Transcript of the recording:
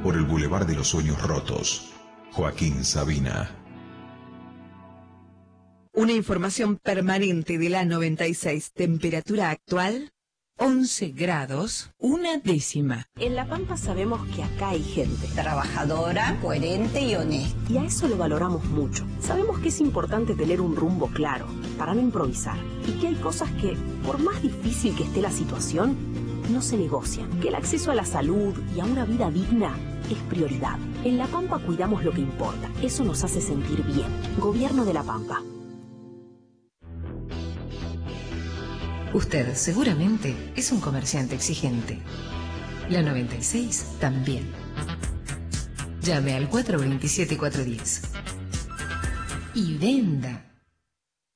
por el Boulevard de los Sueños Rotos. Joaquín Sabina. Una información permanente de la 96. Temperatura actual, 11 grados, 1/10. En La Pampa sabemos que acá hay gente trabajadora, coherente y honesta. Y a eso lo valoramos mucho. Sabemos que es importante tener un rumbo claro, para no improvisar. Y que hay cosas que, por más difícil que esté la situación, no se negocian. Que el acceso a la salud y a una vida digna es prioridad. En La Pampa cuidamos lo que importa. Eso nos hace sentir bien. Gobierno de La Pampa. Usted seguramente es un comerciante exigente. La 96 también. Llame al 427-410 y venda.